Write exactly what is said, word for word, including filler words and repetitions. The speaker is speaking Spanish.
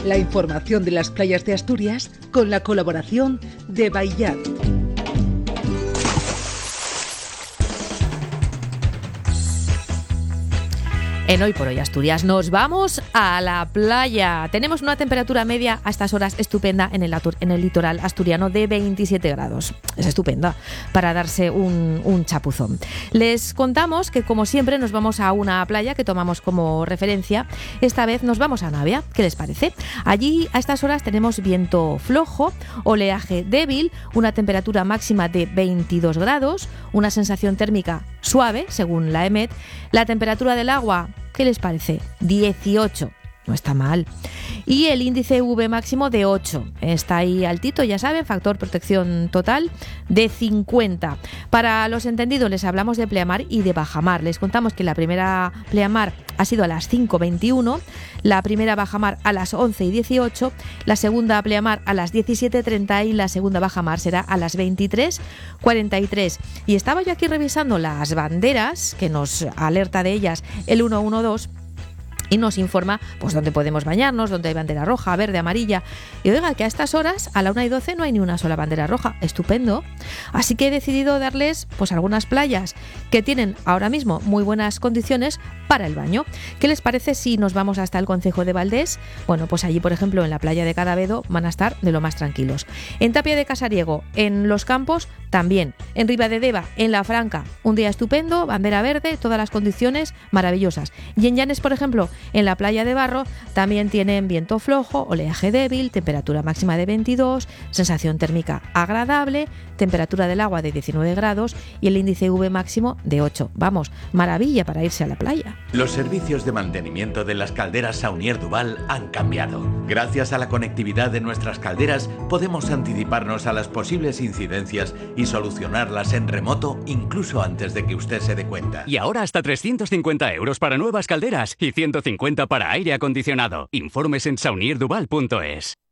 La información de las playas de Asturias con la colaboración de Baillat. En Hoy por Hoy Asturias nos vamos a la playa. Tenemos una temperatura media a estas horas estupenda en el, en el litoral asturiano de veintisiete grados. Es estupenda para darse un, un chapuzón. Les contamos que, como siempre, nos vamos a una playa que tomamos como referencia. Esta vez nos vamos a Navia. ¿Qué les parece? Allí a estas horas tenemos viento flojo, oleaje débil, una temperatura máxima de veintidós grados, una sensación térmica suave, según la EMET. La temperatura del agua, ¿qué les parece? dieciocho. No está mal. Y el índice U V máximo de ocho. Está ahí altito, ya saben, factor protección total de cincuenta. Para los entendidos les hablamos de pleamar y de bajamar. Les contamos que la primera pleamar ha sido a las cinco veintiuno, la primera bajamar a las once dieciocho, la segunda pleamar a las diecisiete treinta y la segunda bajamar será a las veintitrés cuarenta y tres. Y estaba yo aquí revisando las banderas, que nos alerta de ellas el ciento doce, y nos informa pues dónde podemos bañarnos, dónde hay bandera roja, verde, amarilla. Y oiga, que a estas horas, a la una y doce, no hay ni una sola bandera roja. Estupendo. Así que he decidido darles pues algunas playas que tienen ahora mismo muy buenas condiciones para el baño. ¿Qué les parece si nos vamos hasta el concejo de Valdés? Bueno, pues allí, por ejemplo, en la playa de Cadavedo van a estar de lo más tranquilos. En Tapia de Casariego, en Los Campos, también. En Ribadedeva, en La Franca, un día estupendo, bandera verde, todas las condiciones maravillosas. Y en Llanes, por ejemplo, en la playa de Barro, también tienen viento flojo, oleaje débil, temperatura máxima de veintidós, sensación térmica agradable, temperatura del agua de diecinueve grados y el índice U V máximo de ocho. Vamos, maravilla para irse a la playa. Los servicios de mantenimiento de las calderas Saunier Duval han cambiado. Gracias a la conectividad de nuestras calderas, podemos anticiparnos a las posibles incidencias y solucionarlas en remoto, incluso antes de que usted se dé cuenta. Y ahora hasta trescientos cincuenta euros para nuevas calderas y ciento cincuenta para aire acondicionado. Informes en saunier duval punto es.